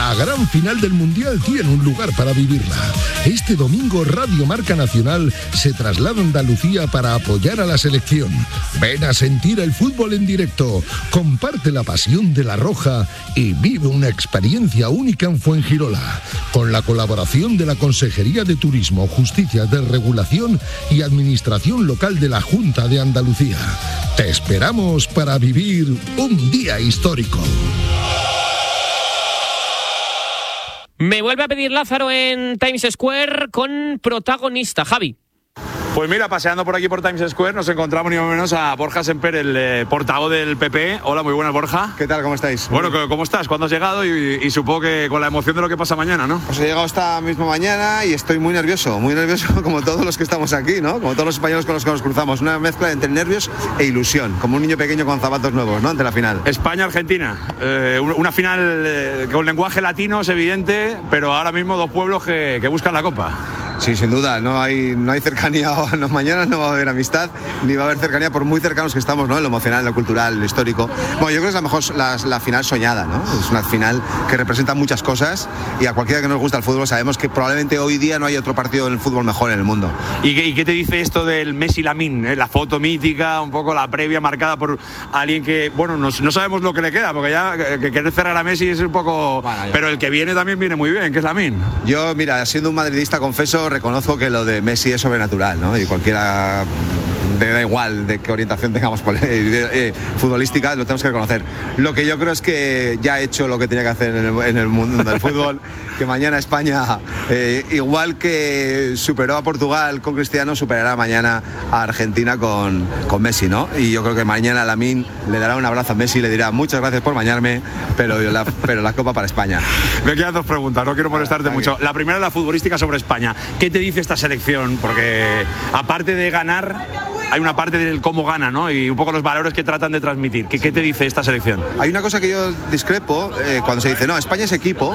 La gran final del Mundial tiene un lugar para vivirla. Este domingo Radio Marca Nacional se traslada a Andalucía para apoyar a la selección. Ven a sentir el fútbol en directo, comparte la pasión de la Roja y vive una experiencia única en Fuengirola, con la colaboración de la Consejería de Turismo, Justicia de Regulación y Administración Local de la Junta de Andalucía. Te esperamos para vivir un día histórico. Me vuelve a pedir Lázaro en Times Square con protagonista, Javi. Pues mira, paseando por aquí por Times Square nos encontramos ni más ni menos a Borja Semper, el portavoz del PP. Hola, muy buenas, Borja. ¿Qué tal? ¿Cómo estáis? Bueno, ¿cómo estás? ¿Cuándo has llegado? Y supongo que con la emoción de lo que pasa mañana, ¿no? Pues he llegado esta misma mañana y estoy muy nervioso como todos los que estamos aquí, ¿no? Como todos los españoles con los que nos cruzamos. Una mezcla entre nervios e ilusión, como un niño pequeño con zapatos nuevos, ¿no? Ante la final. España-Argentina. Una final con lenguaje latino, es evidente, pero ahora mismo dos pueblos que buscan la Copa. Sí, sin duda, no hay cercanía, no, mañana no va a haber amistad, ni va a haber cercanía por muy cercanos que estamos, ¿no? En lo emocional, en lo cultural, en lo histórico. Bueno, yo creo que es la final soñada, ¿no? Es una final que representa muchas cosas y a cualquiera que nos gusta el fútbol sabemos que probablemente hoy día no hay otro partido en el fútbol mejor en el mundo. ¿Y qué te dice esto del Messi-Lamine? La foto mítica, un poco la previa marcada por alguien que, bueno, no sabemos lo que le queda, porque ya que querer cerrar a Messi es un poco... Bueno, pero el que viene también viene muy bien, que es Lamine. Yo, mira, siendo un madridista, confeso, reconozco que lo de Messi es sobrenatural, ¿no? Y cualquiera, da igual de qué orientación tengamos futbolística, lo tenemos que reconocer. Lo que yo creo es que ya ha hecho lo que tenía que hacer en el mundo del fútbol, que mañana España, igual que superó a Portugal con Cristiano, superará mañana a Argentina con Messi, ¿no? Y yo creo que mañana Lamine le dará un abrazo a Messi y le dirá muchas gracias por bañarme, pero la Copa para España. Me quedan dos preguntas, no quiero molestarte mucho. La primera es la futbolística sobre España. ¿Qué te dice esta selección? Porque aparte de ganar, hay una parte del cómo gana, ¿no? Y un poco los valores que tratan de transmitir. ¿Qué te dice esta selección? Hay una cosa que yo discrepo cuando se dice, no, España es equipo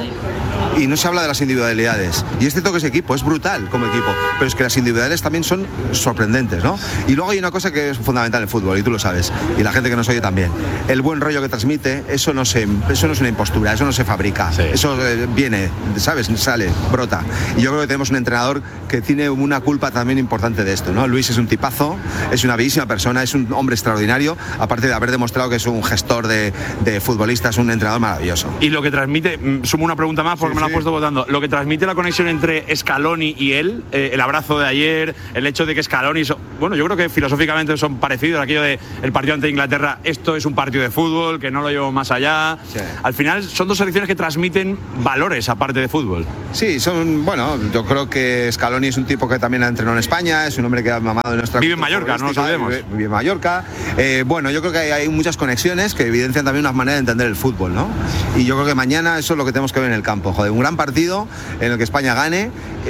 y no se habla de las individualidades. Y es cierto que es equipo, es brutal como equipo, pero es que las individualidades también son sorprendentes, ¿no? Y luego hay una cosa que es fundamental en el fútbol, y tú lo sabes, y la gente que nos oye también. El buen rollo que transmite, eso no es una impostura, eso no se fabrica. Sí. Eso viene, ¿sabes? Sale, brota. Y yo creo que tenemos un entrenador que tiene una culpa también importante de esto, ¿no? Luis es un tipazo, es una bellísima persona, es un hombre extraordinario, aparte de haber demostrado que es un gestor de futbolistas, un entrenador maravilloso. Y lo que transmite, sumo una pregunta más porque me la he puesto votando, lo que transmite la conexión entre Scaloni y él, el abrazo de ayer, el hecho de que Scaloni, bueno, yo creo que filosóficamente son parecidos, aquello de el partido ante Inglaterra, esto es un partido de fútbol, que no lo llevo más allá. Sí. Al final son dos selecciones que transmiten valores aparte de fútbol. Sí, yo creo que Scaloni es un tipo que también ha entrenado en España, es un hombre que ha mamado de nuestra... Vive en Mallorca, no lo sabemos. Vive en Mallorca. Bueno, yo creo que hay muchas conexiones que evidencian también una manera de entender el fútbol, ¿no? Y yo creo que mañana eso es lo que tenemos que ver en el campo. Joder, un gran partido en el que España gane,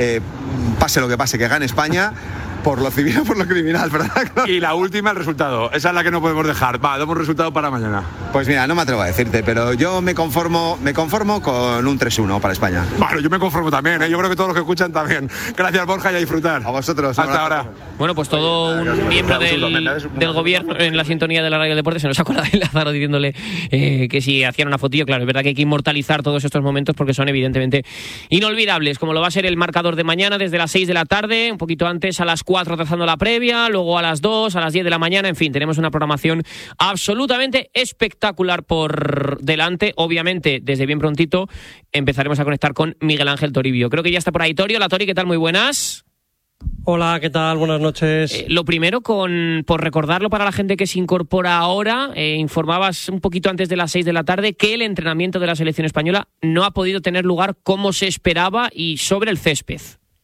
pase lo que pase, que gane España. Por lo civil o por lo criminal, ¿verdad? Y la última, el resultado. Esa es la que no podemos dejar. Damos resultado para mañana. Pues mira, no me atrevo a decirte, pero yo me conformo con un 3-1 para España. Bueno, yo me conformo también, ¿eh? Yo creo que todos los que escuchan también. Gracias, Borja, y a disfrutar. A vosotros. Hasta ahora. Bueno, pues todo un miembro del gobierno en la sintonía de la Radio Deportes se nos acuerda de Lázaro diciéndole que si hacían una fotillo, claro, es verdad que hay que inmortalizar todos estos momentos porque son evidentemente inolvidables, como lo va a ser el marcador de mañana desde las 6 de la tarde, un poquito antes a las 4 trazando la previa, luego a las 2, a las 10 de la mañana, en fin, tenemos una programación absolutamente espectacular por delante. Obviamente, desde bien prontito empezaremos a conectar con Miguel Ángel Toribio. Creo que ya está por ahí Torio. La Tori, ¿qué tal? Muy buenas. Hola, ¿qué tal? Buenas noches. Lo primero, por recordarlo para la gente que se incorpora ahora, informabas un poquito antes de las 6 de la tarde que el entrenamiento de la selección española no ha podido tener lugar como se esperaba y sobre el césped.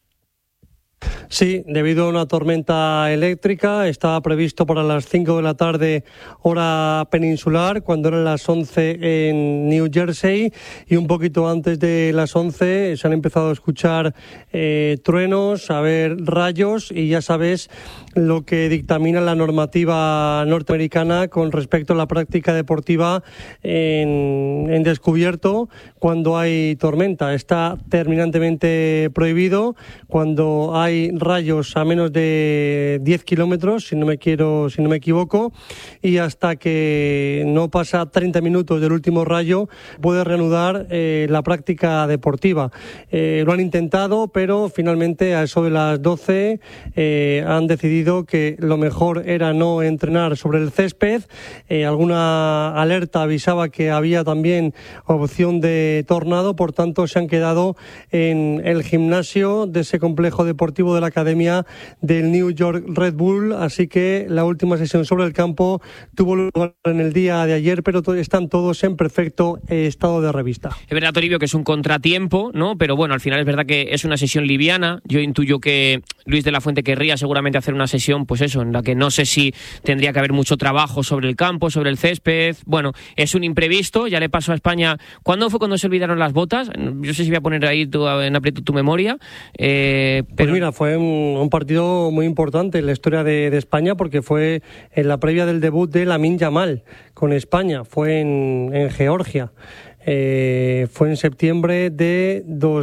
Sí, debido a una tormenta eléctrica, estaba previsto para las 5 de la tarde, hora peninsular, cuando eran las 11 en New Jersey, y un poquito antes de las 11 se han empezado a escuchar truenos, a ver rayos, y ya sabes lo que dictamina la normativa norteamericana con respecto a la práctica deportiva en descubierto cuando hay tormenta. Está terminantemente prohibido. Cuando hay rayos a menos de 10 kilómetros, si no me equivoco, y hasta que no pasa 30 minutos del último rayo puede reanudar la práctica deportiva. Lo han intentado, pero finalmente a eso de las 12 han decidido que lo mejor era no entrenar sobre el césped. Alguna alerta avisaba que había también opción de tornado, por tanto se han quedado en el gimnasio de ese complejo deportivo de la academia del New York Red Bull, así que la última sesión sobre el campo tuvo lugar en el día de ayer, pero están todos en perfecto estado de revista. Es verdad, Toribio, que es un contratiempo, ¿no? Pero bueno, al final es verdad que es una sesión liviana. Yo intuyo que Luis de la Fuente querría seguramente hacer una sesión, pues eso, en la que no sé si tendría que haber mucho trabajo sobre el campo, sobre el césped. Bueno, es un imprevisto, ya le pasó a España. ¿Cuándo fue cuando se olvidaron las botas? Yo sé si voy a poner ahí en aprieto tu memoria. Pero... Pues mira, fue un partido muy importante en la historia de España, porque fue en la previa del debut de Lamine Yamal con España, fue en Georgia. Fue en septiembre de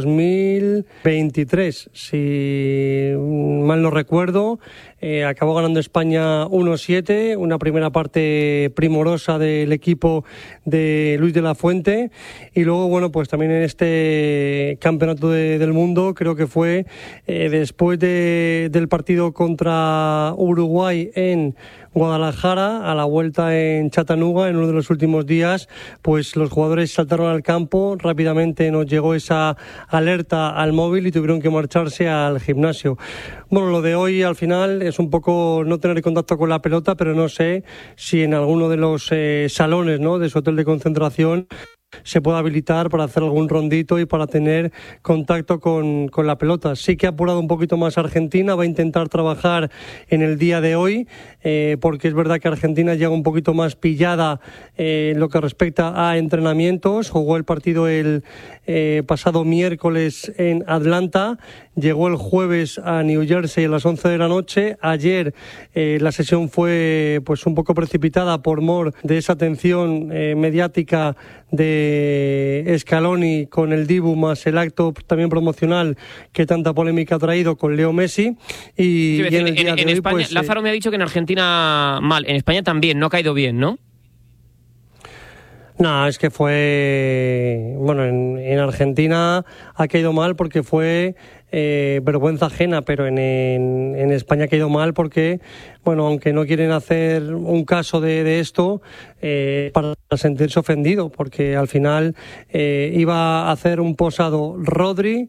2023, si mal no recuerdo. Acabó ganando España 1-7, una primera parte primorosa del equipo de Luis de la Fuente, y luego, bueno, pues también en este campeonato del mundo, creo que fue después del partido contra Uruguay en Guadalajara, a la vuelta en Chattanooga, en uno de los últimos días, pues los jugadores saltaron al campo, rápidamente nos llegó esa alerta al móvil y tuvieron que marcharse al gimnasio. Bueno, lo de hoy al final es un poco no tener contacto con la pelota, pero no sé si en alguno de los salones, ¿no?, de su hotel de concentración se puede habilitar para hacer algún rondito y para tener contacto con la pelota. Sí que ha apurado un poquito más Argentina, va a intentar trabajar en el día de hoy, porque es verdad que Argentina llega un poquito más pillada en lo que respecta a entrenamientos. Jugó el partido el pasado miércoles en Atlanta, llegó el jueves a New Jersey a las 11 de la noche. Ayer la sesión fue pues un poco precipitada por mor de esa atención mediática de Scaloni con el Dibu, más el acto también promocional que tanta polémica ha traído con Leo Messi. Y en España, pues, Lázaro me ha dicho que en Argentina mal, en España también, no ha caído bien, ¿no? No, es que fue... Bueno, en Argentina ha caído mal porque fue vergüenza ajena, pero en España ha caído mal porque, bueno, aunque no quieren hacer un caso de esto, para sentirse ofendido, porque al final iba a hacer un posado Rodri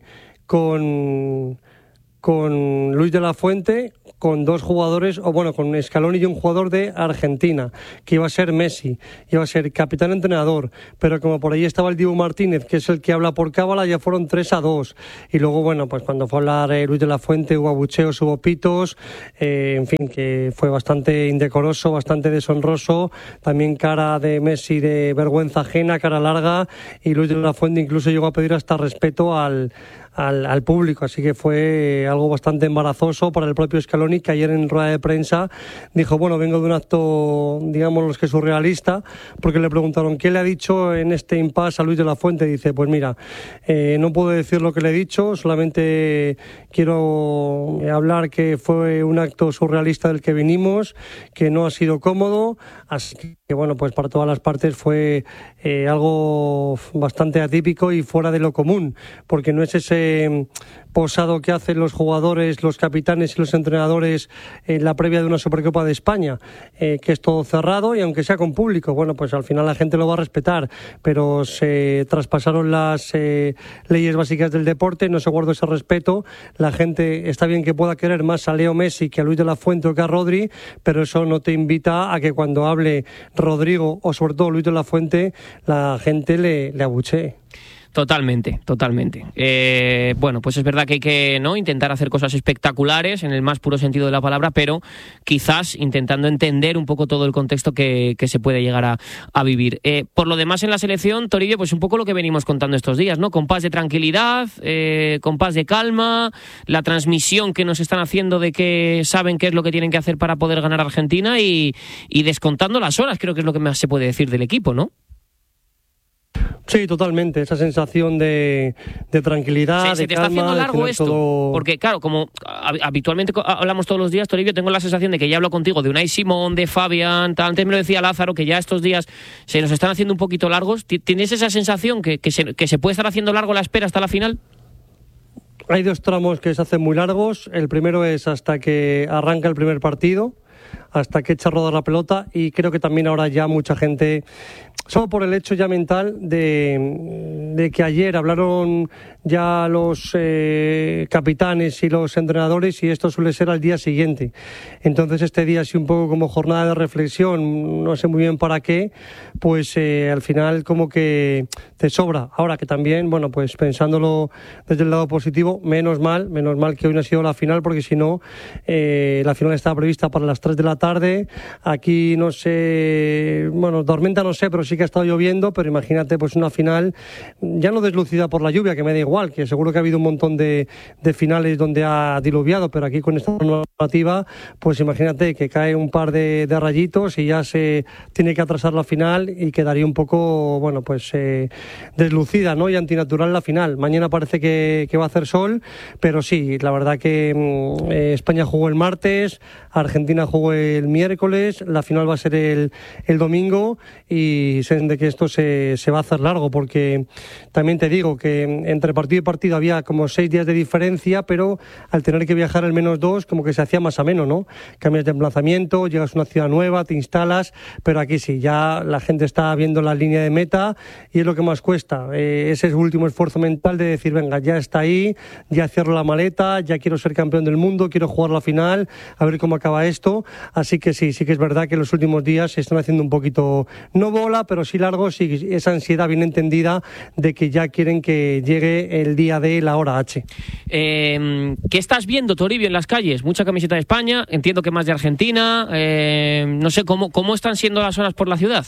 con Luis de la Fuente, con dos jugadores, o bueno, con Scaloni y un jugador de Argentina, que iba a ser Messi, iba a ser capitán entrenador, pero como por ahí estaba el Dibu Martínez, que es el que habla por cábala, ya fueron 3-2, y luego, bueno, pues cuando fue a hablar Luis de la Fuente hubo abucheos, hubo pitos, en fin, que fue bastante indecoroso, bastante deshonroso, también cara de Messi de vergüenza ajena, cara larga, y Luis de la Fuente incluso llegó a pedir hasta respeto al público, así que fue algo bastante embarazoso para el propio Scaloni, que ayer en rueda de prensa dijo, bueno, vengo de un acto, digamos, los que surrealista, porque le preguntaron ¿qué le ha dicho en este impasse a Luis de la Fuente? Dice, pues mira, no puedo decir lo que le he dicho, solamente quiero hablar que fue un acto surrealista del que vinimos, que no ha sido cómodo, así que bueno, pues para todas las partes fue algo bastante atípico y fuera de lo común, porque no es ese posado que hacen los jugadores, los capitanes y los entrenadores en la previa de una Supercopa de España, que es todo cerrado y aunque sea con público, bueno, pues al final la gente lo va a respetar, pero se traspasaron las leyes básicas del deporte, no se guardó ese respeto. La gente está bien que pueda querer más a Leo Messi que a Luis de la Fuente o que a Rodri, pero eso no te invita a que cuando hable Rodrigo o sobre todo Luis de la Fuente la gente le abuchee. Totalmente. Bueno, pues es verdad que hay que, ¿no?, intentar hacer cosas espectaculares en el más puro sentido de la palabra, pero quizás intentando entender un poco todo el contexto que se puede llegar a vivir. Por lo demás, en la selección, Toribio, pues un poco lo que venimos contando estos días, ¿no? Compás de tranquilidad, compás de calma, la transmisión que nos están haciendo de que saben qué es lo que tienen que hacer para poder ganar a Argentina y descontando las horas, creo que es lo que más se puede decir del equipo, ¿no? Sí, totalmente. Esa sensación de tranquilidad, se de te calma, está haciendo largo esto, todo... porque claro, como habitualmente hablamos todos los días, Toribio, tengo la sensación de que ya hablo contigo de Unai Simón, de Fabián, antes me lo decía Lázaro, que ya estos días se nos están haciendo un poquito largos. ¿Tienes esa sensación que se puede estar haciendo largo la espera hasta la final? Hay 2 tramos que se hacen muy largos. El primero es hasta que arranca el primer partido, hasta que echa a rodar la pelota, y creo que también ahora ya mucha gente, solo por el hecho ya mental de que ayer hablaron ya los capitanes y los entrenadores, y esto suele ser al día siguiente. Entonces este día sí un poco como jornada de reflexión, no sé muy bien para qué, pues al final como que te sobra. Ahora que también, bueno, pues pensándolo desde el lado positivo, menos mal que hoy no ha sido la final, porque si no, la final estaba prevista para las 3 de la tarde. Aquí no sé, bueno, tormenta no sé, pero sí que ha estado lloviendo, pero imagínate pues una final ya no deslucida por la lluvia, que me da igual, que seguro que ha habido un montón de finales donde ha diluviado, pero aquí con esta normativa, pues imagínate que cae un par de rayitos y ya se tiene que atrasar la final y quedaría un poco, bueno, pues deslucida, ¿no? Y antinatural la final. Mañana parece que va a hacer sol, pero sí, la verdad que España jugó el martes, Argentina jugó el miércoles, la final va a ser el domingo, y sé de que esto se va a hacer largo, porque también te digo que entre partido y partido había como 6 días de diferencia, pero al tener que viajar al menos 2, como que se hacía más ameno, ¿no? Cambias de emplazamiento, llegas a una ciudad nueva, te instalas, pero aquí sí, ya la gente está viendo la línea de meta y es lo que más cuesta, ese último esfuerzo mental de decir, venga, ya está ahí, ya cierro la maleta, ya quiero ser campeón del mundo, quiero jugar la final, a ver cómo acaba esto. Así que sí que es verdad que en los últimos días se están haciendo un poquito, no bola, pero sí largos, y esa ansiedad bien entendida de que ya quieren que llegue el día de la hora H. ¿Qué estás viendo, Toribio, en las calles? Mucha camiseta de España, entiendo que más de Argentina, no sé, ¿cómo están siendo las horas por la ciudad?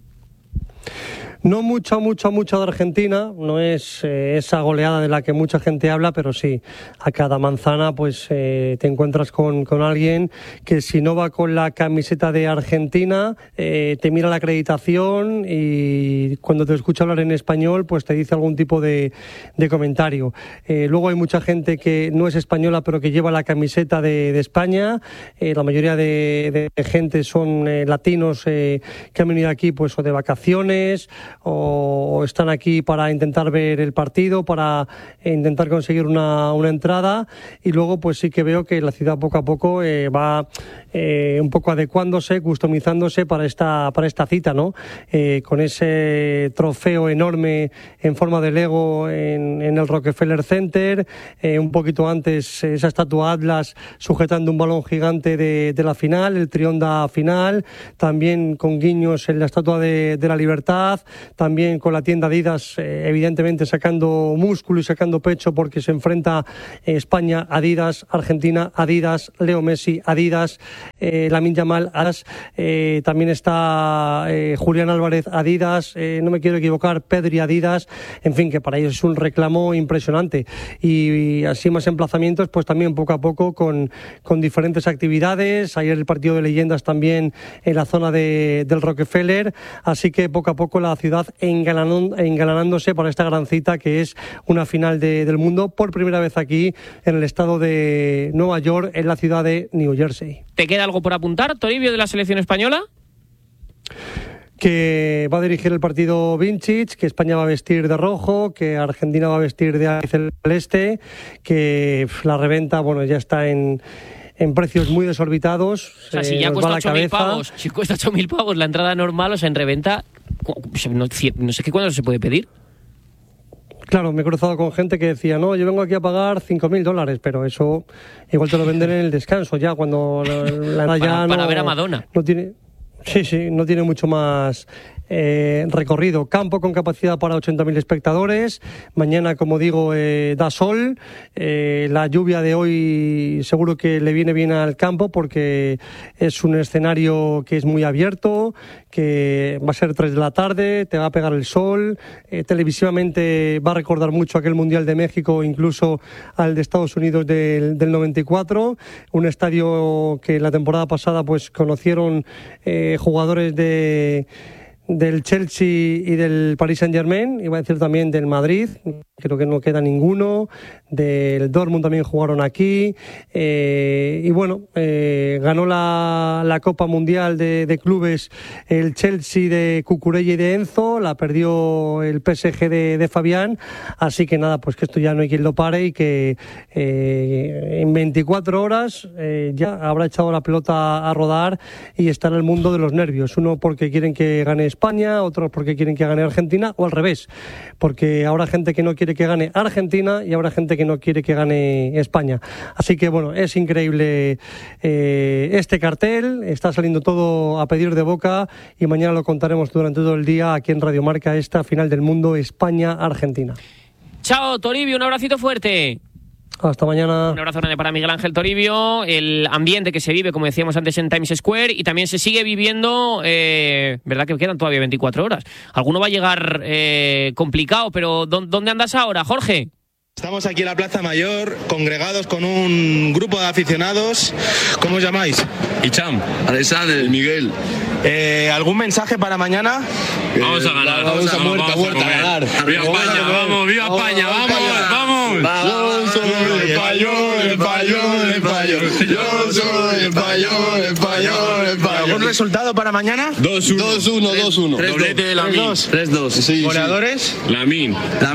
No mucha de Argentina, no es esa goleada de la que mucha gente habla, pero sí, a cada manzana pues te encuentras con alguien que si no va con la camiseta de Argentina, te mira la acreditación y cuando te escucha hablar en español pues te dice algún tipo de comentario. Luego hay mucha gente que no es española pero que lleva la camiseta de España, la mayoría de gente son latinos que han venido aquí pues o de vacaciones o están aquí para intentar ver el partido, para intentar conseguir una entrada, y luego pues sí que veo que la ciudad poco a poco va un poco adecuándose, customizándose para esta cita, ¿no? Con ese trofeo enorme en forma de Lego en el Rockefeller Center, un poquito antes esa estatua Atlas sujetando un balón gigante de la final, el Trionda final, también con guiños en la Estatua de la Libertad, también con la tienda Adidas, evidentemente sacando músculo y sacando pecho porque se enfrenta España, Adidas, Argentina, Adidas, Leo Messi, Adidas, Lamine Yamal, Adidas, también está Julián Álvarez, Adidas, no me quiero equivocar, Pedri, Adidas, en fin, que para ellos es un reclamo impresionante, y así más emplazamientos, pues también poco a poco con diferentes actividades. Ayer el partido de leyendas también en la zona del Rockefeller, así que poco a poco la ciudad engalanándose para esta gran cita que es una final del mundo, por primera vez aquí en el estado de Nueva York, en la ciudad de New Jersey. ¿Te queda algo por apuntar, Toribio, de la selección española? Que va a dirigir el partido Vincic, que España va a vestir de rojo, que Argentina va a vestir de celeste, que la reventa, bueno, ya está en precios muy desorbitados. O sea, si ya cuesta 8.000 pavos, si cuesta 8.000 pavos la entrada normal, o sea, en reventa, no sé qué cuándo se puede pedir. Claro, me he cruzado con gente que decía, no, yo vengo aquí a pagar $5.000, pero eso igual te lo venden en el descanso ya, cuando la ya para ver a Madonna. No tiene, sí, no tiene mucho más recorrido. Campo con capacidad para 80.000 espectadores. Mañana, como digo, da sol. La lluvia de hoy seguro que le viene bien al campo porque es un escenario que es muy abierto, que va a ser 3 de la tarde, te va a pegar el sol. Televisivamente va a recordar mucho aquel Mundial de México, incluso al de Estados Unidos del 94. Un estadio que la temporada pasada pues conocieron jugadores de del Chelsea y del Paris Saint-Germain, iba a decir también del Madrid, creo que no queda ninguno, del Dortmund también jugaron aquí, y bueno, ganó la Copa Mundial de Clubes el Chelsea de Cucurella y de Enzo, la perdió el PSG de Fabián, así que nada, pues que esto ya no hay quien lo pare y que en 24 horas ya habrá echado la pelota a rodar y está en el mundo de los nervios, uno porque quieren que gane España, otros porque quieren que gane Argentina, o al revés, porque habrá gente que no quiere que gane Argentina y habrá gente que no quiere que gane España. Así que bueno, es increíble este cartel, está saliendo todo a pedir de boca y mañana lo contaremos durante todo el día aquí en Radio Marca, esta final del mundo España-Argentina. Chao, Toribio, un abracito fuerte. Hasta mañana. Un abrazo grande para Miguel Ángel Toribio. El ambiente que se vive, como decíamos antes, en Times Square, y también se sigue viviendo, verdad que quedan todavía 24 horas. Alguno va a llegar complicado, pero ¿dónde andas ahora, Jorge? Estamos aquí en la Plaza Mayor, congregados con un grupo de aficionados. ¿Cómo os llamáis? Icham, Alexander, Miguel. ¿Algún mensaje para mañana? Vamos a ganar. Vamos a ganar. ¡Viva España! ¡Vamos! ¡Viva España! ¡Vamos! ¡Vamos! Yo soy español. Yo soy español. ¿Algún resultado para mañana? 2-1. Doblete de Lamín. 3-2. Sí, ¿Goleadores? Lamín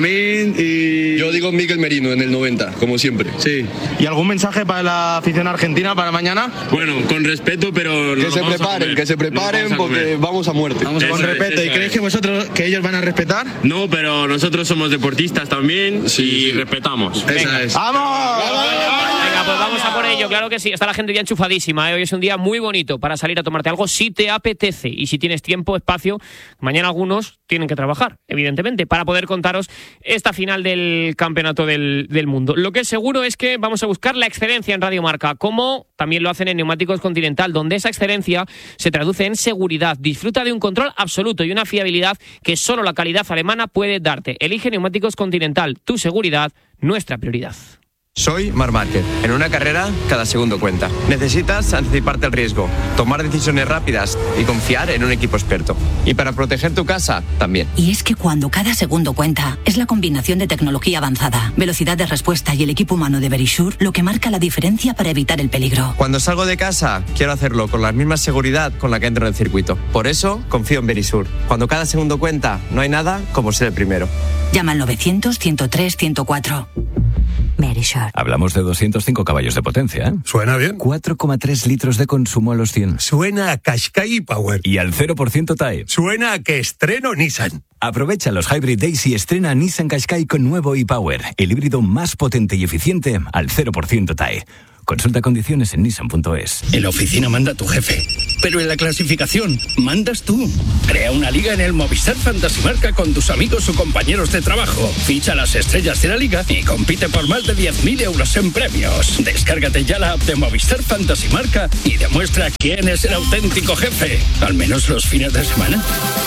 y... Yo digo Miguel Merino en el 90, como siempre. Sí. ¿Y algún mensaje para la afición argentina para mañana? Bueno, con respeto, pero... Que se preparen porque vamos a muerte. Con respeto. ¿Y creéis que ellos van a respetar? No, pero nosotros somos deportistas también y respetamos. Esa es. ¡Vamos! Venga, pues vamos a por ello, claro que sí. Está la gente ya enchufadísima, ¿eh? Hoy es un día muy bonito para salir a tomarte algo si te apetece y si tienes tiempo, espacio. Mañana algunos tienen que trabajar, evidentemente, para poder contaros esta final del campeonato del mundo. Lo que es seguro es que vamos a buscar la excelencia en Radio Marca, como también lo hacen en Neumáticos Continental, donde esa excelencia se traduce en seguridad. Disfruta de un control absoluto y una fiabilidad que solo la calidad alemana puede darte. Elige Neumáticos Continental, tu seguridad, nuestra prioridad. Soy Marc Márquez. En una carrera, cada segundo cuenta. Necesitas anticiparte al riesgo, tomar decisiones rápidas y confiar en un equipo experto. Y para proteger tu casa, también. Y es que cuando cada segundo cuenta, es la combinación de tecnología avanzada, velocidad de respuesta y el equipo humano de Verisure lo que marca la diferencia para evitar el peligro. Cuando salgo de casa, quiero hacerlo con la misma seguridad con la que entro en el circuito. Por eso, confío en Verisure. Cuando cada segundo cuenta, no hay nada como ser el primero. Llama al 900-103-104. Verisure. Hablamos de 205 caballos de potencia, ¿eh? Suena bien. 4,3 litros de consumo a los 100. Suena a Qashqai Power. Y al 0% TAE. Suena a que estreno Nissan. Aprovecha los Hybrid Days y estrena Nissan Qashqai con nuevo e-Power, el híbrido más potente y eficiente al 0% TAE. Consulta condiciones en nissan.es. En la oficina manda tu jefe, pero en la clasificación mandas tú. Crea una liga en el Movistar Fantasy Marca con tus amigos o compañeros de trabajo. Ficha las estrellas de la liga y compite por más de 10.000 euros en premios. Descárgate ya la app de Movistar Fantasy Marca y demuestra quién es el auténtico jefe. Al menos los fines de semana.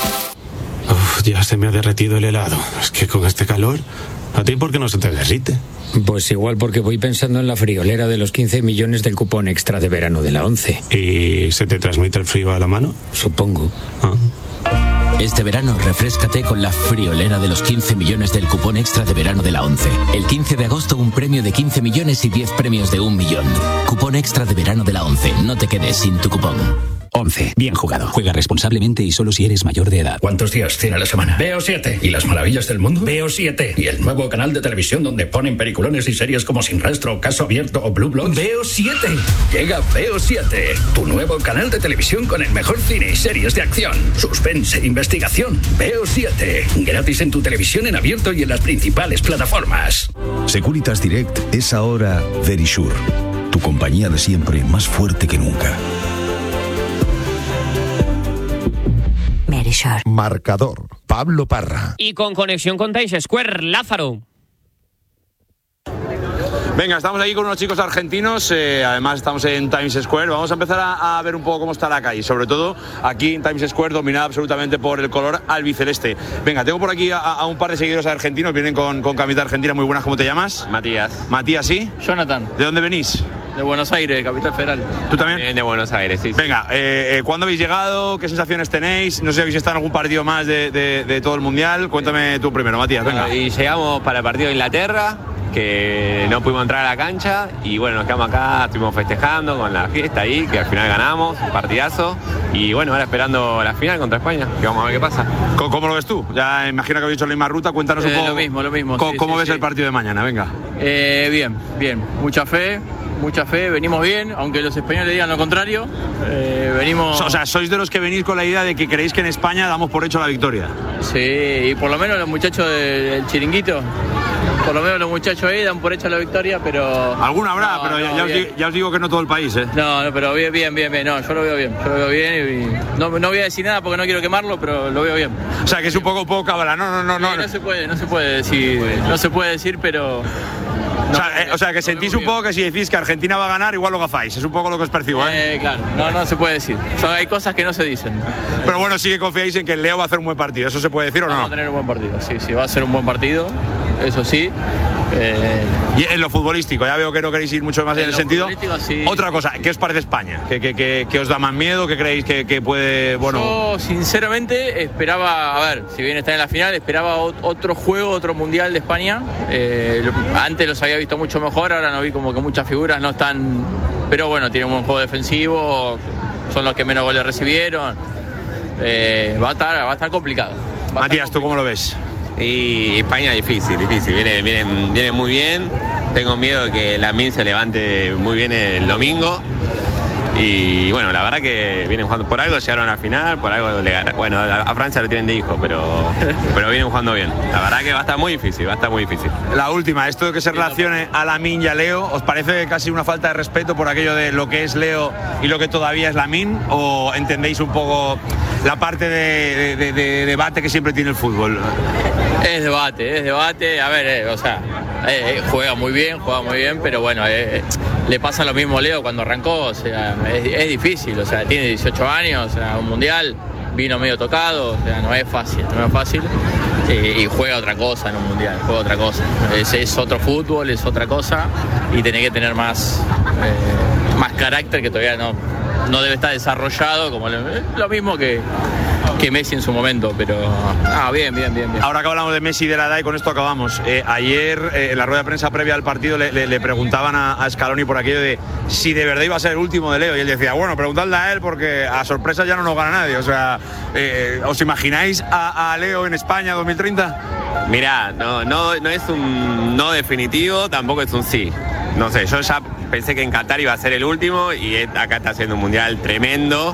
Uf, ya se me ha derretido el helado. Es que con este calor... ¿A ti por qué no se te derrite? Pues igual porque voy pensando en la friolera de los 15 millones del cupón extra de verano de la 11. ¿Y se te transmite el frío a la mano? Supongo. Este verano refréscate con la friolera de los 15 millones del cupón extra de verano de la 11. El 15 de agosto un premio de 15 millones y 10 premios de 1 millón. Cupón extra de verano de la 11. No te quedes sin tu cupón. 11. Bien jugado. Juega responsablemente y solo si eres mayor de edad. ¿Cuántos días tiene a la semana? Veo 7. ¿Y las maravillas del mundo? Veo 7. ¿Y el nuevo canal de televisión donde ponen peliculones y series como Sin Rastro, Caso Abierto o Blue Bloods? Veo 7. Llega Veo 7. Tu nuevo canal de televisión con el mejor cine y series de acción, suspense e investigación. Veo 7. Gratis en tu televisión en abierto y en las principales plataformas. Securitas Direct es ahora Verisure. Tu compañía de siempre más fuerte que nunca. Marcador, Pablo Parra. Y con conexión con Times Square, Lázaro. Venga, estamos aquí con unos chicos argentinos, además estamos en Times Square. Vamos a empezar a ver un poco cómo está la calle, sobre todo aquí en Times Square, dominada absolutamente por el color albiceleste. Venga, tengo por aquí a un par de seguidores argentinos, vienen con camiseta argentina muy buenas. ¿Cómo te llamas? Matías. Matías, ¿sí? Jonathan. ¿De dónde venís? De Buenos Aires, Capital Federal. ¿Tú también? De Buenos Aires, sí. Venga, ¿cuándo habéis llegado? ¿Qué sensaciones tenéis? No sé si habéis estado en algún partido más de todo el Mundial. Cuéntame tú primero, Matías, venga. Y llegamos para el partido de Inglaterra, que no pudimos entrar a la cancha, y bueno, nos quedamos acá, estuvimos festejando con la fiesta ahí, que al final ganamos, un partidazo, y bueno, ahora esperando la final contra España, que vamos a ver qué pasa. ¿Cómo lo ves tú? Ya imagino que habéis hecho la misma ruta, cuéntanos un poco. Lo mismo. ¿Cómo ves el partido de mañana? Venga. Bien, mucha fe, venimos bien, aunque los españoles digan lo contrario, venimos... O sea, sois de los que venís con la idea de que creéis que en España damos por hecho la victoria. Sí, y por lo menos los muchachos del chiringuito, por lo menos los muchachos ahí dan por hecho la victoria, pero... Alguna habrá, pero ya os digo que no todo el país, ¿eh? No, pero bien, no, yo lo veo bien y no voy a decir nada porque no quiero quemarlo, pero lo veo bien. O sea, que es un poco cábala, no. No se puede decir, pero... O sea, que sentís un poco que si decís que Argentina va a ganar, igual lo gafáis. Es un poco lo que os percibo, ¿eh? Claro, no se puede decir. Hay cosas que no se dicen. Pero bueno, sí que confiáis en que el Leo va a hacer un buen partido. ¿Eso se puede decir o no? Va a tener un buen partido, sí, va a ser un buen partido. Eso sí. Y en lo futbolístico, ya veo que no queréis ir mucho más en el sentido. Sí. Otra cosa, ¿qué os parece España? ¿Qué os da más miedo? ¿Qué creéis que puede...? Bueno... Yo, sinceramente, esperaba, a ver, si bien está en la final, esperaba otro juego, otro mundial de España. Antes los había visto mucho mejor, ahora no vi como que muchas figuras no están... Pero bueno, tienen un buen juego defensivo, son los que menos goles recibieron. Va a estar complicado. Matías, ¿tú cómo lo ves? Y España difícil, viene muy bien. Tengo miedo de que Lamine se levante muy bien el domingo. Y bueno, la verdad que vienen jugando, por algo llegaron a la final, por algo le ganaron. Bueno, a Francia lo tienen de hijo, pero vienen jugando bien. La verdad que va a estar muy difícil. La última, esto de que se relacione a Lamine y a Leo, ¿os parece casi una falta de respeto por aquello de lo que es Leo y lo que todavía es Lamine? ¿O entendéis un poco la parte de debate que siempre tiene el fútbol? Es debate. A ver, juega muy bien, pero bueno, le pasa lo mismo a Leo cuando arrancó, o sea, es difícil, o sea, tiene 18 años, o sea, un mundial, vino medio tocado, o sea, no es fácil, y juega otra cosa en un mundial, es otro fútbol, es otra cosa, y tiene que tener más carácter que todavía no debe estar desarrollado, como lo mismo que Messi en su momento, pero bien. Ahora que hablamos de Messi y de la edad, y con esto acabamos. Ayer, en la rueda de prensa previa al partido, le preguntaban a Scaloni por aquello de si de verdad iba a ser el último de Leo, y él decía, bueno, preguntadle a él porque a sorpresa ya no nos gana nadie. O sea, ¿os imagináis a Leo en España 2030? Mirá, no es un no definitivo, tampoco es un sí. No sé, yo ya pensé que en Qatar iba a ser el último y acá está haciendo un mundial tremendo.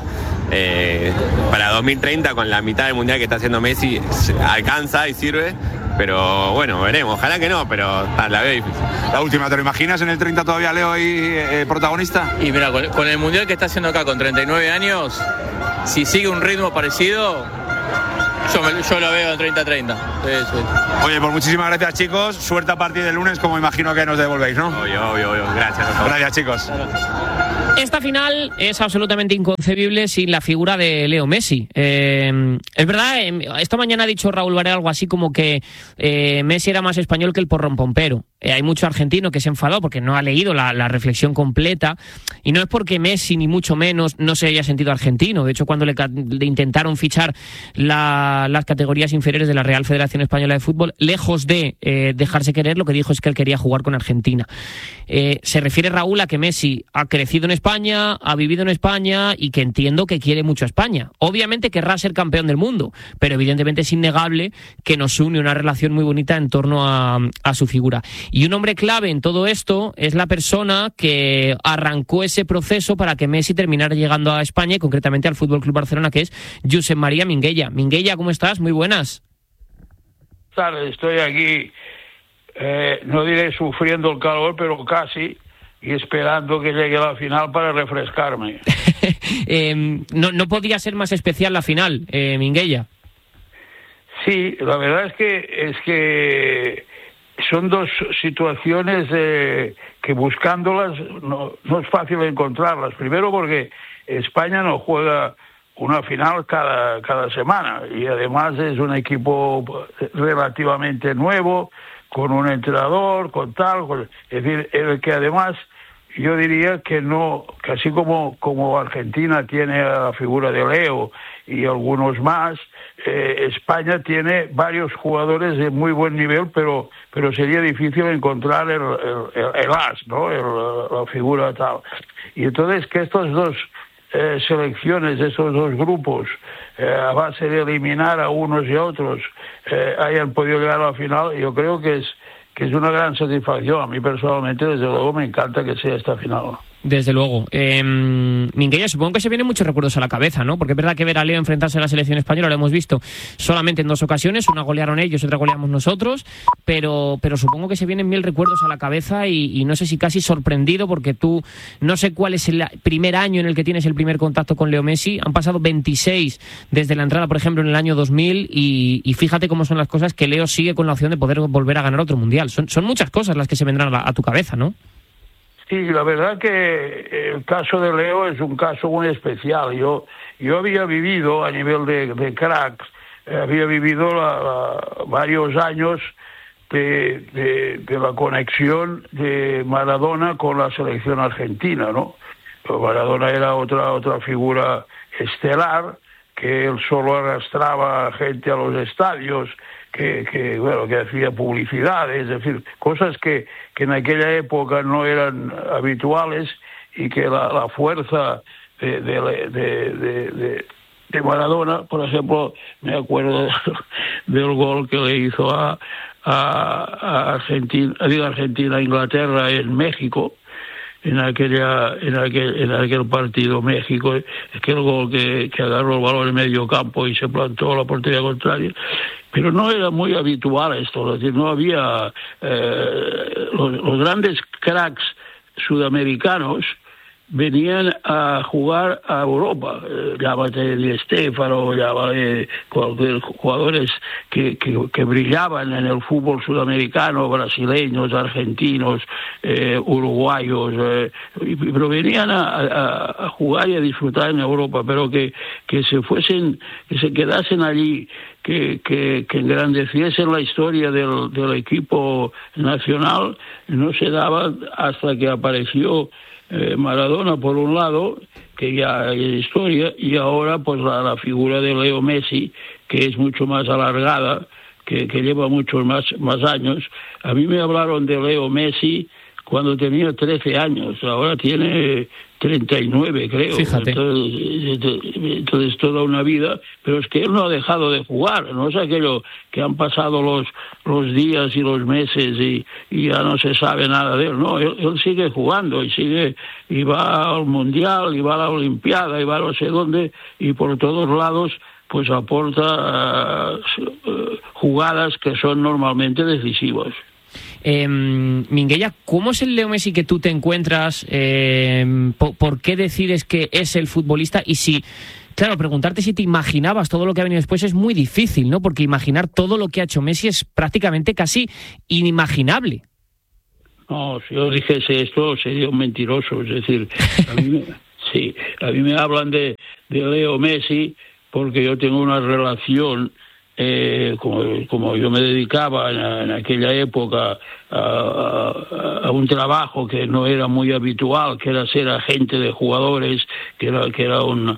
Para 2030, con la mitad del mundial que está haciendo Messi, alcanza y sirve. Pero bueno, veremos. Ojalá que no, pero la veo difícil. La última, ¿te lo imaginas en el 30 todavía Leo ahí protagonista? Y mira, con el mundial que está haciendo acá con 39 años, si sigue un ritmo parecido, yo lo veo en 30-30. Sí. Oye, pues muchísimas gracias, chicos. Suerte a partir del lunes, como imagino que nos devolvéis, ¿no? Obvio. Gracias, chicos. Esta final es absolutamente inconcebible sin la figura de Leo Messi. Es verdad, esta mañana ha dicho Raúl Varela algo así como que Messi era más español que el porrón pompero. Hay mucho argentino que se enfadó porque no ha leído la reflexión completa, y no es porque Messi ni mucho menos no se haya sentido argentino. De hecho, cuando le intentaron fichar las categorías inferiores de la Real Federación Española de Fútbol, lejos de dejarse querer, lo que dijo es que él quería jugar con Argentina. Se refiere Raúl a que Messi ha crecido en España, ha vivido en España y que entiendo que quiere mucho a España. Obviamente querrá ser campeón del mundo, pero evidentemente es innegable que nos une una relación muy bonita en torno a su figura. Y un hombre clave en todo esto es la persona que arrancó ese proceso para que Messi terminara llegando a España y concretamente al Fútbol Club Barcelona, que es Josep María Minguella. Minguella, ¿cómo estás? Muy buenas. Estoy aquí, no diré sufriendo el calor, pero casi, y esperando que llegue la final para refrescarme. No podía ser más especial la final, Minguella. Sí, la verdad es que son dos situaciones que buscándolas no es fácil encontrarlas. Primero porque España no juega una final cada semana, y además es un equipo relativamente nuevo, con un entrenador, es decir, el que además yo diría que no, que así como Argentina tiene la figura de Leo y algunos más, España tiene varios jugadores de muy buen nivel, pero sería difícil encontrar el as, ¿no? La figura tal. Y entonces que estas dos selecciones, estos dos grupos, a base de eliminar a unos y a otros, hayan podido llegar a la final, yo creo que es una gran satisfacción. A mí personalmente, desde luego, me encanta que sea esta final. Desde luego. Minguella, supongo que se vienen muchos recuerdos a la cabeza, ¿no? Porque es verdad que ver a Leo enfrentarse a la selección española lo hemos visto solamente en 2 ocasiones. Una golearon ellos, otra goleamos nosotros. Pero supongo que se vienen 1000 recuerdos a la cabeza y no sé si casi sorprendido, porque tú no sé cuál es el primer año en el que tienes el primer contacto con Leo Messi. Han pasado 26 desde la entrada, por ejemplo, en el año 2000 y fíjate cómo son las cosas, que Leo sigue con la opción de poder volver a ganar otro mundial. Son muchas cosas las que se vendrán a tu cabeza, ¿no? Sí, la verdad que el caso de Leo es un caso muy especial. Yo había vivido a nivel de cracks, había vivido varios años de la conexión de Maradona con la selección argentina, ¿no? Maradona era otra figura estelar, que él solo arrastraba gente a los estadios, que hacía publicidad, es decir, cosas que en aquella época no eran habituales, y que la fuerza de Maradona, por ejemplo, me acuerdo del gol que le hizo a Argentina, a Inglaterra en México, en aquel partido México, aquel gol que agarró el balón en medio campo y se plantó a la portería contraria. Pero no era muy habitual esto, es decir, no había los grandes cracks sudamericanos venían a jugar a Europa, llámate Di Stéfano, llámate jugadores que brillaban en el fútbol sudamericano, brasileños, argentinos, uruguayos, pero venían a jugar y a disfrutar en Europa, pero que se quedasen allí, que engrandeciesen la historia del equipo nacional, no se daba hasta que apareció Maradona por un lado, que ya es historia, y ahora pues la figura de Leo Messi, que es mucho más alargada, que lleva muchos más años. A mí me hablaron de Leo Messi cuando tenía 13 años, ahora tiene 39, creo. Fíjate. Entonces toda una vida, pero es que él no ha dejado de jugar, no es aquello que han pasado los días y los meses y ya no se sabe nada de él, no, él sigue jugando y va al Mundial, y va a la Olimpiada, y va a no sé dónde, y por todos lados pues aporta jugadas que son normalmente decisivas. Minguella, ¿cómo es el Leo Messi que tú te encuentras? ¿Por qué decides que es el futbolista? Y si, claro, preguntarte si te imaginabas todo lo que ha venido después es muy difícil, ¿no? Porque imaginar todo lo que ha hecho Messi es prácticamente casi inimaginable. No, si yo dijese esto sería un mentiroso, es decir, a mí me hablan de Leo Messi porque yo tengo una relación, como yo me dedicaba en aquella época a un trabajo que no era muy habitual, que era ser agente de jugadores, que era un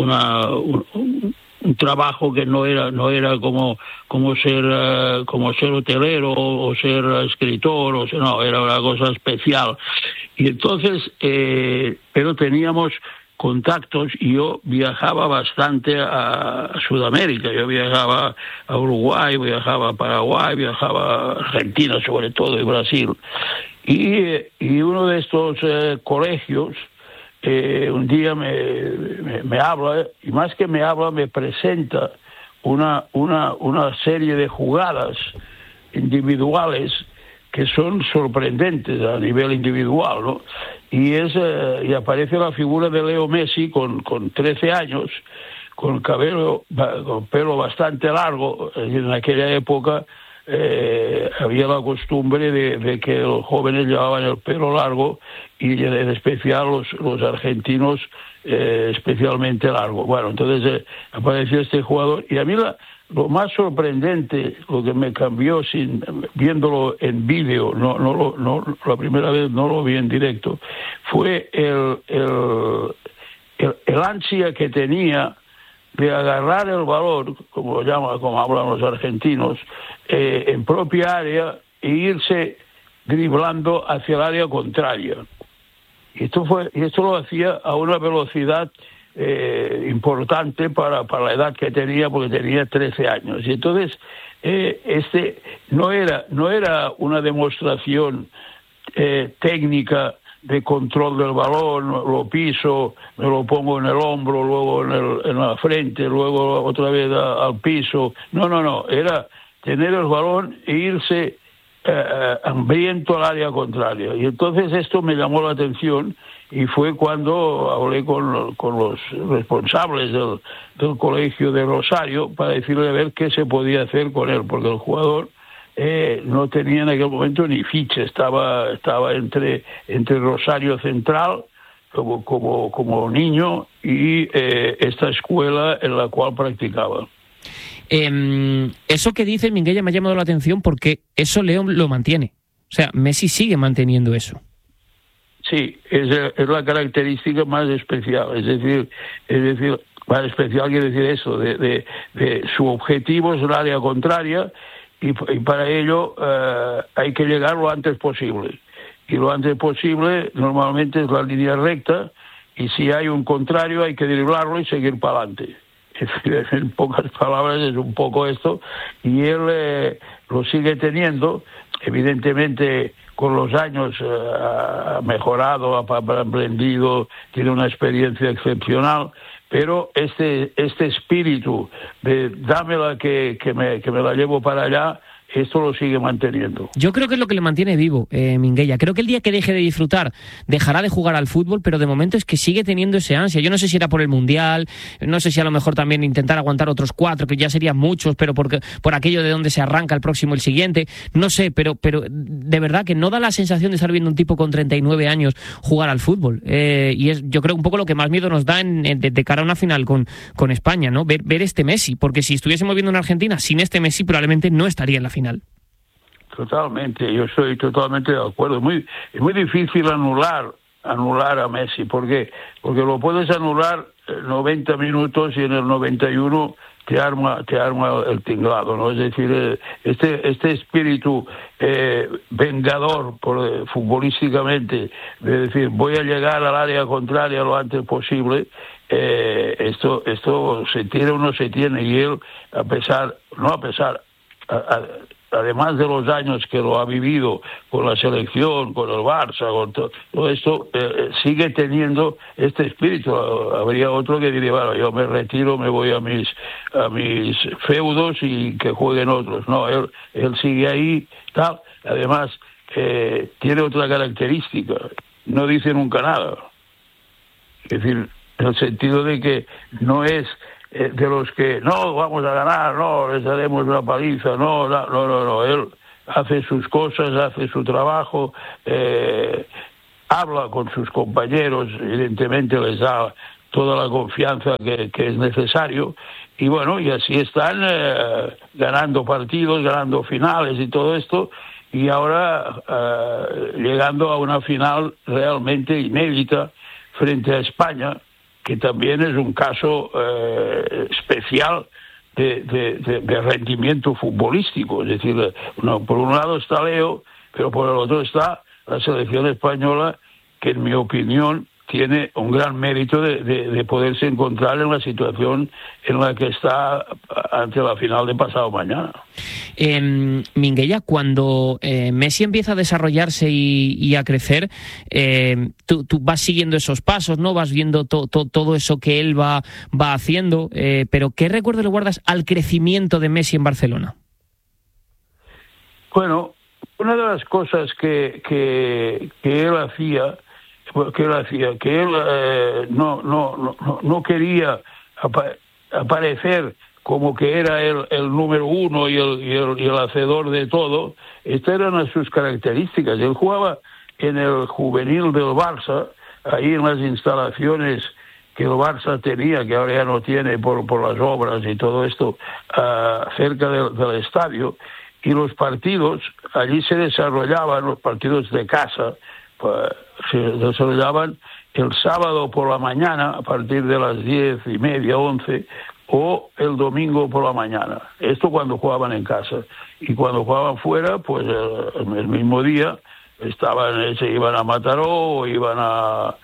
trabajo que no era como ser hotelero o ser escritor, no, era una cosa especial. Y entonces, pero teníamos contactos y yo viajaba bastante a Sudamérica. Yo viajaba a Uruguay, viajaba a Paraguay, viajaba a Argentina sobre todo y Brasil. Y uno de estos colegios un día me habla, y más que me habla, me presenta una serie de jugadas individuales que son sorprendentes a nivel individual, ¿no? Y aparece la figura de Leo Messi con 13 años, con pelo bastante largo. En aquella época había la costumbre de que los jóvenes llevaban el pelo largo, y en especial los argentinos especialmente largo. Bueno, entonces apareció este jugador, y a mí lo más sorprendente, lo que me cambió viéndolo en vídeo, la primera vez no lo vi en directo, fue el ansia que tenía de agarrar el balón, como hablan los argentinos, en propia área e irse driblando hacia el área contraria. Y esto lo hacía a una velocidad importante para la edad que tenía, porque tenía 13 años. Y entonces no era una demostración técnica de control del balón, lo piso, me lo pongo en el hombro, luego en la frente, luego otra vez al piso. No, era tener el balón e irse hambriento al área contraria. Y entonces esto me llamó la atención, y fue cuando hablé con los responsables del colegio de Rosario para decirle a ver qué se podía hacer con él, porque el jugador no tenía en aquel momento ni ficha, estaba entre Rosario Central como niño y esta escuela en la cual practicaba. Eso que dice Minguella me ha llamado la atención, porque eso Leo lo mantiene. O sea, Messi sigue manteniendo eso. Sí, es la característica más especial. Es decir, más especial quiere decir eso, de su objetivo es el área contraria, y para ello hay que llegar lo antes posible. Y lo antes posible normalmente es la línea recta, y si hay un contrario hay que driblarlo y seguir para adelante. Es decir, en pocas palabras es un poco esto, y él lo sigue teniendo. Evidentemente con los años ha mejorado, ha aprendido, tiene una experiencia excepcional, pero este espíritu de dámela que me la llevo para allá, esto lo sigue manteniendo. Yo creo que es lo que le mantiene vivo, Minguella. Creo que el día que deje de disfrutar, dejará de jugar al fútbol, pero de momento es que sigue teniendo ese ansia. Yo no sé si era por el Mundial, no sé si a lo mejor también intentar aguantar otros 4, que ya serían muchos, pero por aquello de donde se arranca el próximo, el siguiente, no sé, pero de verdad que no da la sensación de estar viendo un tipo con 39 años jugar al fútbol. Y es, yo creo, un poco lo que más miedo nos da de cara a una final con España, ¿no? Ver este Messi, porque si estuviésemos viendo en Argentina sin este Messi, probablemente no estaría en la final. Totalmente, yo estoy totalmente de acuerdo. Es muy difícil anular a Messi, porque lo puedes anular 90 minutos y en el 91 te arma el tinglado, ¿no? Es decir, este espíritu vengador futbolísticamente, de decir voy a llegar al área contraria lo antes posible, esto se tiene o no se tiene, y él además de los años que lo ha vivido con la selección, con el Barça, con todo esto, sigue teniendo este espíritu. Habría otro que diría, bueno, yo me retiro, me voy a mis feudos y que jueguen otros. No, él sigue ahí, tal. Además, tiene otra característica, no dice nunca nada. Es decir, en el sentido de que no es de los que no vamos a ganar, no les daremos una paliza, no, él hace sus cosas, hace su trabajo, habla con sus compañeros, evidentemente les da toda la confianza que es necesario, y bueno, y así están ganando partidos, ganando finales y todo esto, y ahora llegando a una final realmente inédita frente a España, que también es un caso especial de rendimiento futbolístico. Es decir, por un lado está Leo, pero por el otro está la selección española, que en mi opinión tiene un gran mérito de poderse encontrar en la situación en la que está ante la final de pasado mañana. Minguella, cuando Messi empieza a desarrollarse y a crecer, tú vas siguiendo esos pasos, ¿no? Vas viendo todo eso que él va haciendo, pero ¿qué recuerdo le guardas al crecimiento de Messi en Barcelona? Bueno, una de las cosas que él hacía, que él no quería aparecer como que era el número uno y el hacedor de todo. Estas eran sus características. Él jugaba en el juvenil del Barça, ahí en las instalaciones que el Barça tenía, que ahora ya no tiene por las obras y todo esto, cerca del estadio, y los partidos allí se desarrollaban, los partidos de casa, pues, se desarrollaban el sábado por la mañana a partir de las 10:30, 11, o el domingo por la mañana. Esto cuando jugaban en casa. Y cuando jugaban fuera, pues el mismo día se iban a Mataró o iban al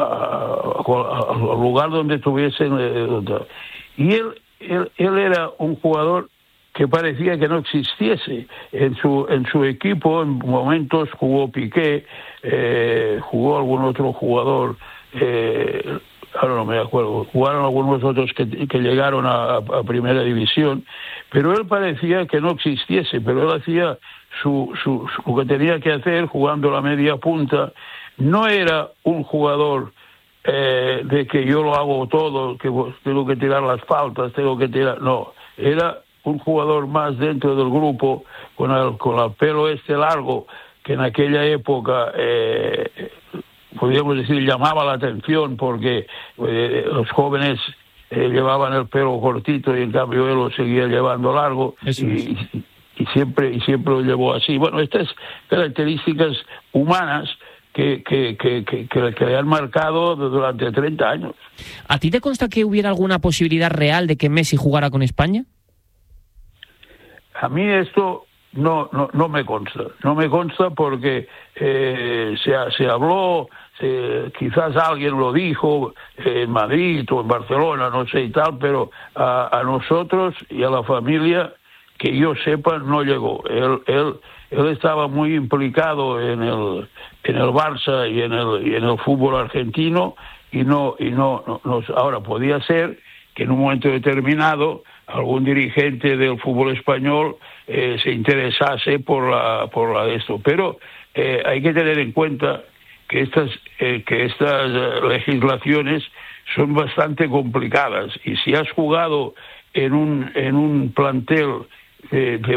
lugar donde tuviesen. Y él era un jugador que parecía que no existiese. En su equipo, en momentos jugó Piqué, jugó algún otro jugador, ahora no me acuerdo, jugaron algunos otros que llegaron a primera división, pero él parecía que no existiese, pero él hacía lo que tenía que hacer jugando la media punta. No era un jugador de que yo lo hago todo, que tengo que tirar las faltas, no, era un jugador más dentro del grupo, con el pelo largo, que en aquella época podríamos decir llamaba la atención, porque los jóvenes llevaban el pelo cortito y en cambio él lo seguía llevando largo, y siempre lo llevó así. Bueno, estas características humanas que le han marcado durante 30 años. ¿A ti te consta que hubiera alguna posibilidad real de que Messi jugara con España? A mí esto no me consta. No me consta porque se habló, quizás alguien lo dijo en Madrid o en Barcelona, no sé y tal, pero a nosotros y a la familia, que yo sepa, no llegó. Él estaba muy implicado en el Barça y en el fútbol argentino, y no ahora podía ser que en un momento determinado algún dirigente del fútbol español se interesase por la de esto, pero hay que tener en cuenta que estas legislaciones son bastante complicadas, y si has jugado en un plantel de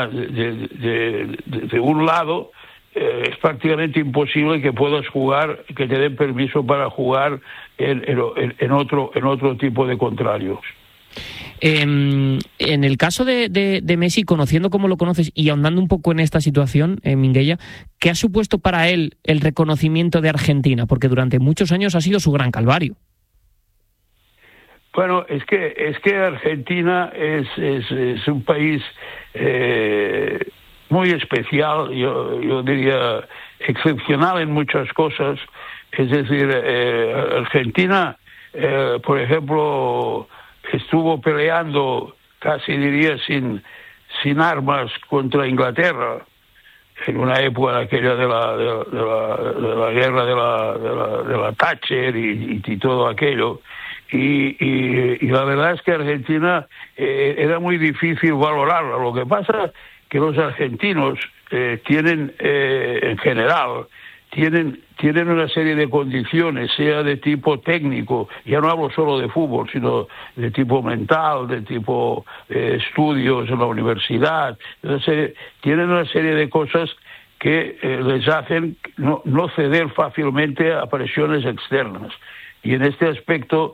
un lado, es prácticamente imposible que puedas jugar, que te den permiso para jugar en otro tipo de contrarios. En el caso de Messi, conociendo como lo conoces y ahondando un poco en esta situación, Minguella, ¿qué ha supuesto para él el reconocimiento de Argentina? Porque durante muchos años ha sido su gran calvario. Bueno, es que Argentina es un país muy especial, yo diría excepcional en muchas cosas. Es decir, Argentina, por ejemplo, estuvo peleando, casi diría sin armas, contra Inglaterra en una época aquella de la guerra de la Thatcher y todo aquello. Y la verdad es que Argentina era muy difícil valorarla. Lo que pasa que los argentinos tienen, en general, tienen una serie de condiciones, sea de tipo técnico, ya no hablo solo de fútbol, sino de tipo mental, de tipo estudios en la universidad. Entonces, tienen una serie de cosas que les hacen no ceder fácilmente a presiones externas. Y en este aspecto,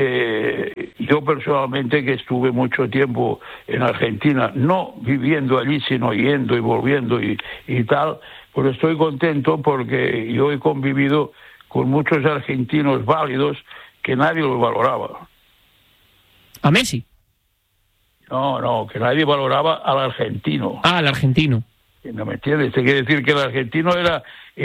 yo personalmente, que estuve mucho tiempo en Argentina, no viviendo allí, sino yendo y volviendo y tal, pues estoy contento porque yo he convivido con muchos argentinos válidos que nadie los valoraba. ¿A Messi? No, que nadie valoraba al argentino. Ah, al argentino. ¿No me entiendes? Te quiere decir que el argentino era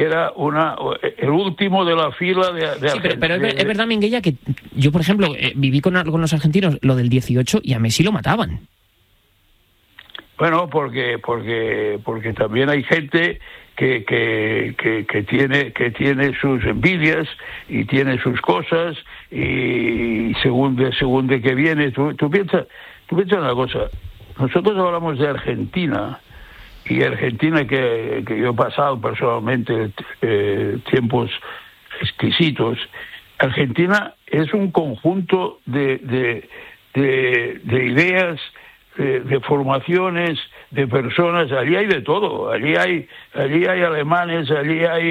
el último de la fila de sí, pero es verdad, Minguella, que yo, por ejemplo, viví con los argentinos lo del 18 y a Messi lo mataban. Bueno, porque también hay gente que tiene sus envidias y tiene sus cosas, y según de que viene, tú piensas una cosa. Nosotros hablamos de Argentina, y Argentina que yo he pasado personalmente tiempos exquisitos. Argentina es un conjunto de ideas, de formaciones, de personas, allí hay de todo, allí hay alemanes, allí hay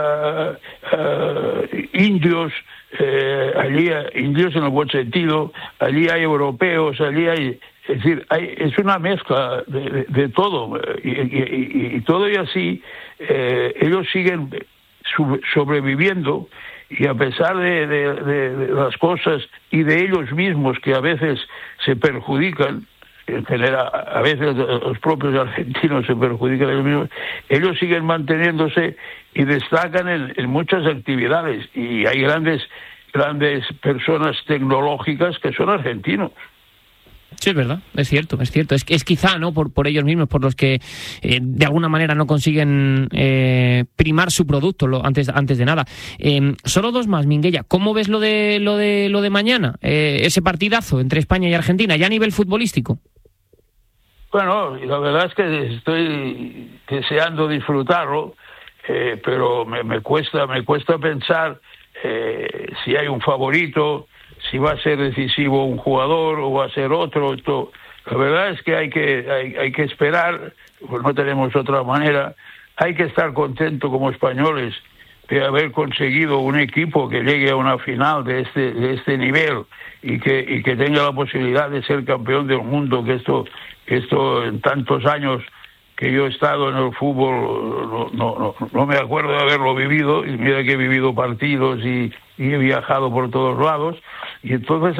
indios, allí indios en el buen sentido, allí hay europeos, allí hay, es decir, es una mezcla de todo, y todo y así ellos siguen sobreviviendo, y a pesar de las cosas y de ellos mismos que a veces se perjudican, en general, a veces los propios argentinos se perjudican ellos mismos, ellos siguen manteniéndose y destacan en muchas actividades, y hay grandes personas tecnológicas que son argentinos. Sí, es verdad, es cierto. Es quizá, ¿no?, por ellos mismos, por los que de alguna manera no consiguen primar su producto antes de nada. Solo dos más, Minguella. ¿Cómo ves lo de mañana? Ese partidazo entre España y Argentina, ya a nivel futbolístico. Bueno, la verdad es que estoy deseando disfrutarlo, pero me cuesta pensar si hay un favorito, si va a ser decisivo un jugador o va a ser otro. La verdad es que hay que esperar, pues no tenemos otra manera. Hay que estar contento como españoles de haber conseguido un equipo que llegue a una final de este nivel y que tenga la posibilidad de ser campeón del mundo, que esto en tantos años que yo he estado en el fútbol no me acuerdo de haberlo vivido, y mira que he vivido partidos y he viajado por todos lados, y entonces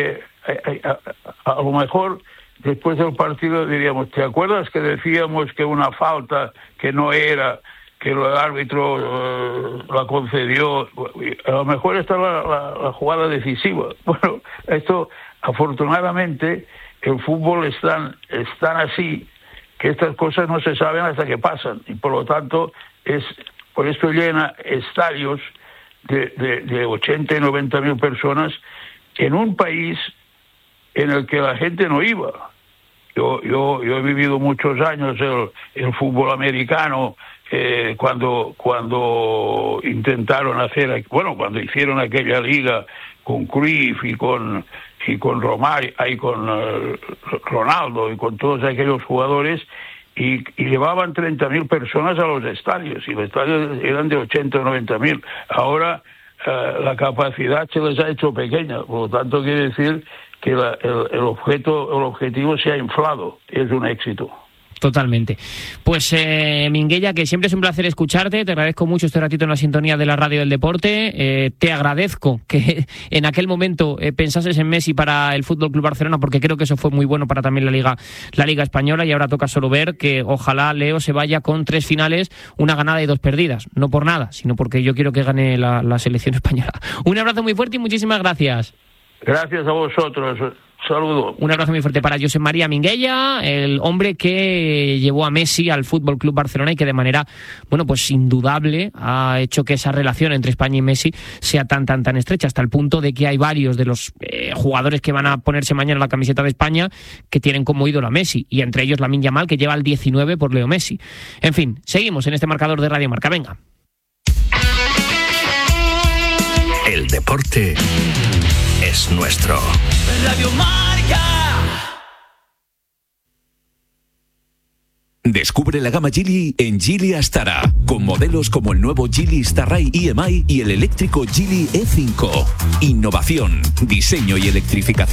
a lo mejor después del partido diríamos, ¿te acuerdas que decíamos que una falta que no era, que el árbitro la concedió? A lo mejor esta es la jugada decisiva. Bueno, esto afortunadamente el fútbol es tan así que estas cosas no se saben hasta que pasan, y por lo tanto por esto llena estadios de 80 y 90 mil personas en un país en el que la gente no iba. Yo he vivido muchos años el fútbol americano, cuando intentaron cuando hicieron aquella liga con Cruyff y con Romario, y con Ronaldo y con todos aquellos jugadores, y llevaban 30.000 personas a los estadios, y los estadios eran de 80 o 90.000. Ahora la capacidad se les ha hecho pequeña, por lo tanto quiere decir que el objetivo se ha inflado. Es un éxito. Totalmente. Pues Minguella, que siempre es un placer escucharte, te agradezco mucho este ratito en la sintonía de la radio del deporte, te agradezco que en aquel momento pensases en Messi para el Fútbol Club Barcelona, porque creo que eso fue muy bueno para también la Liga Española, y ahora toca solo ver que ojalá Leo se vaya con 3 finales, una ganada y 2 perdidas, no por nada, sino porque yo quiero que gane la selección española. Un abrazo muy fuerte y muchísimas gracias. Gracias a vosotros. Saludo. Un abrazo muy fuerte para Josep María Minguella, el hombre que llevó a Messi al Fútbol Club Barcelona y que de manera, pues indudable ha hecho que esa relación entre España y Messi sea tan estrecha, hasta el punto de que hay varios de los jugadores que van a ponerse mañana la camiseta de España que tienen como ídolo a Messi, y entre ellos Lamine Yamal, que lleva el 19 por Leo Messi. En fin, seguimos en este marcador de Radio Marca. Venga. El deporte es nuestro. Radio Marca. Descubre la gama Geely en Geely Astara, con modelos como el nuevo Geely Starray EMI y el eléctrico Geely E5. Innovación, diseño y electrificación